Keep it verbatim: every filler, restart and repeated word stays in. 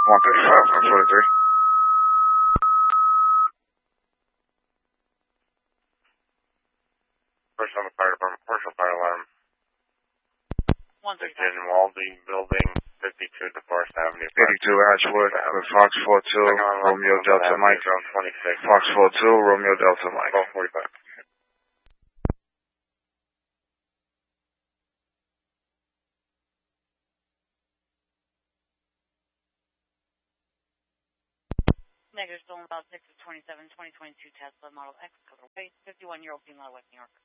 one thirty-five, one forty-three. First on the fire department, commercial fire alarm. one thirty-five. Section Walding Building, fifty-two DeForest Avenue. eighty-two Ashwood, with Fox four two, Romeo Delta Mike. twenty-six. Fox four two, Romeo Delta Mike. twelve forty-five. Negative stolen about six of twenty-seven, twenty twenty-two Tesla Model X, color white, fifty-one-year-old female, West New York.